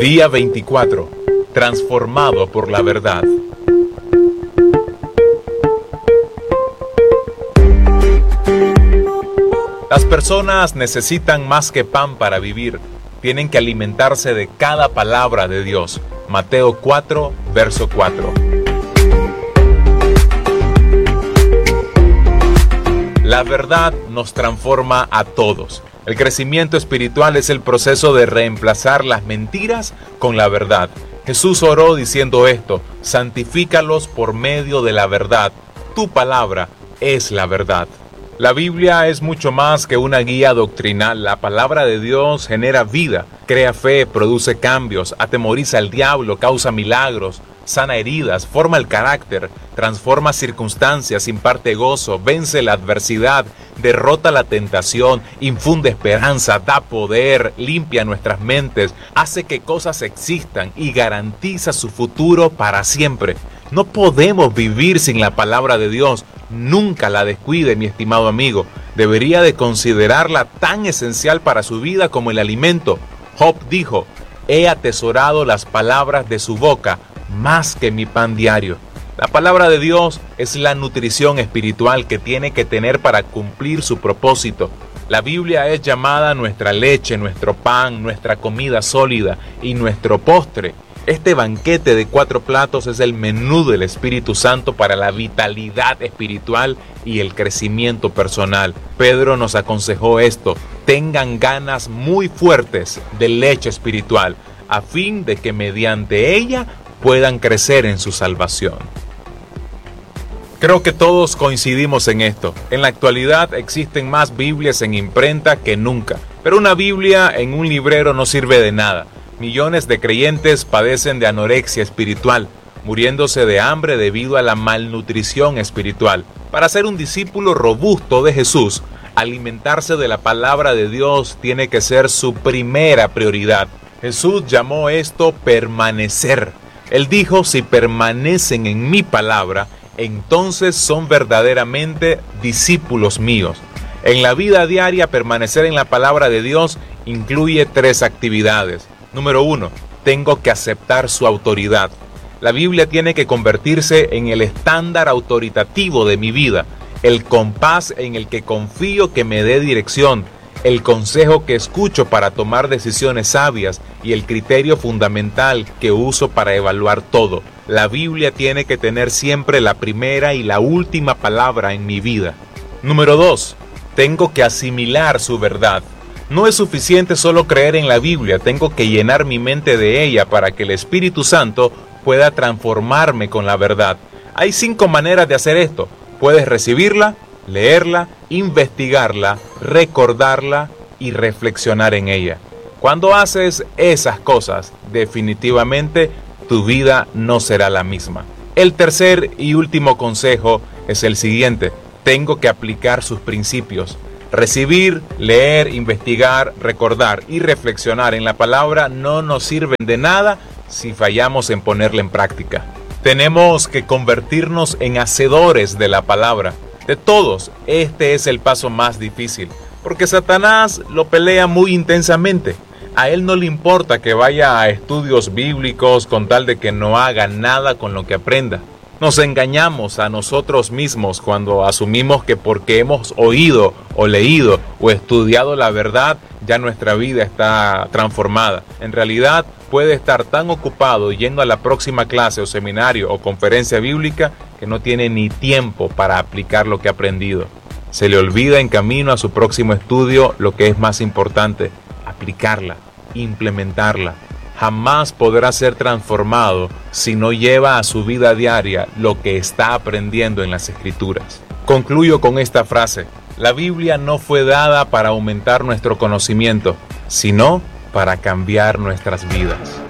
Día 24. Transformado por la verdad. Las personas necesitan más que pan para vivir. Tienen que alimentarse de cada palabra de Dios. Mateo 4, verso 4. La verdad nos transforma a todos. El crecimiento espiritual es el proceso de reemplazar las mentiras con la verdad. Jesús oró diciendo esto: santifícalos por medio de la verdad. Tu palabra es la verdad. La Biblia es mucho más que una guía doctrinal. La palabra de Dios genera vida, crea fe, produce cambios, atemoriza al diablo, causa milagros, sana heridas, forma el carácter, transforma circunstancias, imparte gozo, vence la adversidad, derrota la tentación, infunde esperanza, da poder, limpia nuestras mentes, hace que cosas existan y garantiza su futuro para siempre. No podemos vivir sin la palabra de Dios. Nunca la descuide, mi estimado amigo. Debería de considerarla tan esencial para su vida como el alimento. Job dijo: he atesorado las palabras de su boca más que mi pan diario. La palabra de Dios es la nutrición espiritual que tiene que tener para cumplir su propósito. La Biblia es llamada nuestra leche, nuestro pan, nuestra comida sólida y nuestro postre. Este banquete de 4 platos es el menú del Espíritu Santo para la vitalidad espiritual y el crecimiento personal. Pedro nos aconsejó esto: tengan ganas muy fuertes de leche espiritual, a fin de que mediante ella puedan crecer en su salvación. Creo que todos coincidimos en esto. En la actualidad existen más Biblias en imprenta que nunca, pero una Biblia en un librero no sirve de nada. Millones de creyentes padecen de anorexia espiritual, muriéndose de hambre debido a la malnutrición espiritual. Para ser un discípulo robusto de Jesús, alimentarse de la palabra de Dios tiene que ser su primera prioridad. Jesús llamó esto permanecer. Él dijo: si permanecen en mi palabra, entonces son verdaderamente discípulos míos. En la vida diaria, permanecer en la palabra de Dios incluye 3 actividades. Número 1, tengo que aceptar su autoridad. La Biblia tiene que convertirse en el estándar autoritativo de mi vida, el compás en el que confío que me dé dirección, el consejo que escucho para tomar decisiones sabias y el criterio fundamental que uso para evaluar todo. La Biblia tiene que tener siempre la primera y la última palabra en mi vida. Número 2, tengo que asimilar su verdad. No es suficiente solo creer en la Biblia, tengo que llenar mi mente de ella para que el Espíritu Santo pueda transformarme con la verdad. Hay 5 maneras de hacer esto. Puedes recibirla, leerla, investigarla, recordarla y reflexionar en ella. Cuando haces esas cosas, definitivamente tu vida no será la misma. El tercer y último consejo es el siguiente: tengo que aplicar sus principios. Recibir, leer, investigar, recordar y reflexionar en la palabra no nos sirven de nada si fallamos en ponerla en práctica. Tenemos que convertirnos en hacedores de la palabra. De todos, este es el paso más difícil, porque Satanás lo pelea muy intensamente. A él no le importa que vaya a estudios bíblicos con tal de que no haga nada con lo que aprenda. Nos engañamos a nosotros mismos cuando asumimos que porque hemos oído o leído o estudiado la verdad, ya nuestra vida está transformada. En realidad, puede estar tan ocupado yendo a la próxima clase o seminario o conferencia bíblica que no tiene ni tiempo para aplicar lo que ha aprendido. Se le olvida en camino a su próximo estudio lo que es más importante: aplicarla, implementarla. Jamás podrá ser transformado si no lleva a su vida diaria lo que está aprendiendo en las Escrituras. Concluyo con esta frase: la Biblia no fue dada para aumentar nuestro conocimiento, sino para cambiar nuestras vidas.